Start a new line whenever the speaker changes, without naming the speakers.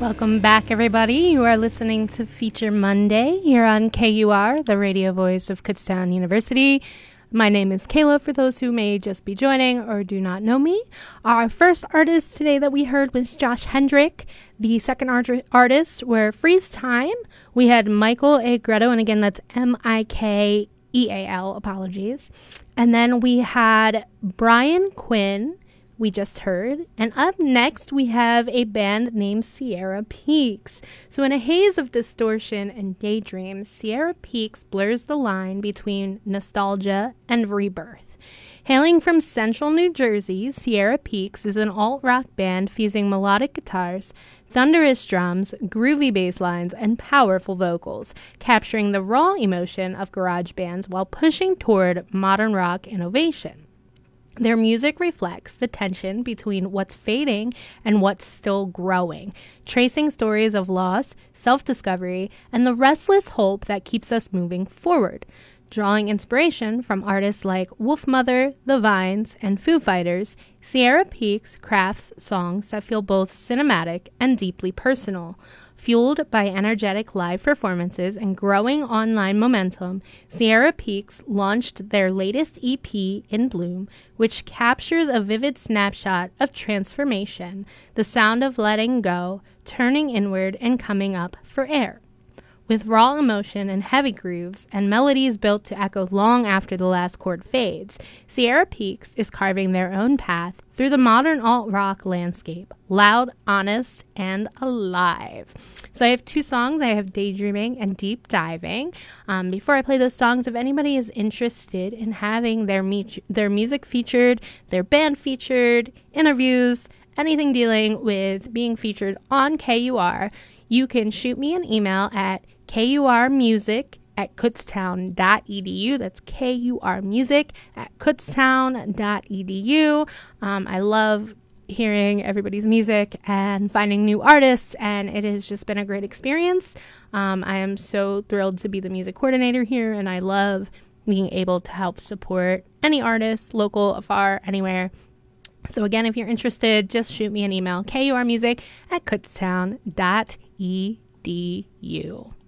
Welcome back, everybody. You are listening to Feature Monday here on KUR, the radio voice of Kutztown University. My name is Kayla, for those who may just be joining or do not know me. Our first artist today that we heard was Josh Hendrick. The second artist were Freeze Time. We had Michael A. Greto, and again, that's Mikeal, apologies. And then we had Brian Quinn, we just heard. And up next, we have a band named Sierra Peaks. So in a haze of distortion and daydreams, Sierra Peaks blurs the line between nostalgia and rebirth. Hailing from central New Jersey, Sierra Peaks is an alt-rock band fusing melodic guitars, thunderous drums, groovy bass lines, and powerful vocals, capturing the raw emotion of garage bands while pushing toward modern rock innovation. Their music reflects the tension between what's fading and what's still growing, tracing stories of loss, self-discovery, and the restless hope that keeps us moving forward. Drawing inspiration from artists like Wolfmother, The Vines, and Foo Fighters, Sierra Peaks crafts songs that feel both cinematic and deeply personal. Fueled by energetic live performances and growing online momentum, Sierra Peaks launched their latest EP, In Bloom, which captures a vivid snapshot of transformation, the sound of letting go, turning inward, and coming up for air. With raw emotion and heavy grooves and melodies built to echo long after the last chord fades, Sierra Peaks is carving their own path through the modern alt-rock landscape, loud, honest, and alive. So I have two songs. I have Daydreaming and Deep Diving. Before I play those songs, if anybody is interested in having their music featured, their band featured, interviews, anything dealing with being featured on KUR, you can shoot me an email at kurmusic@kutztown.edu. That's kurmusic@kutztown.edu. I love hearing everybody's music and finding new artists, and it has just been a great experience. I am so thrilled to be the music coordinator here, and I love being able to help support any artist, local, afar, anywhere. So again, if you're interested, just shoot me an email, kurmusic@kutztown.edu.